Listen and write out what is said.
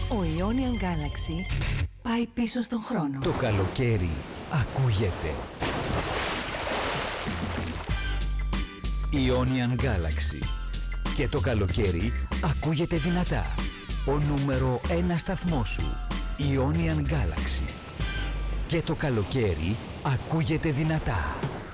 Ο Ionian Galaxy πάει πίσω στον χρόνο. Το καλοκαίρι ακούγεται. Ionian Galaxy. Και το καλοκαίρι ακούγεται δυνατά. Ο νούμερο 1 σταθμός σου. Ionian Galaxy. Και το καλοκαίρι ακούγεται δυνατά.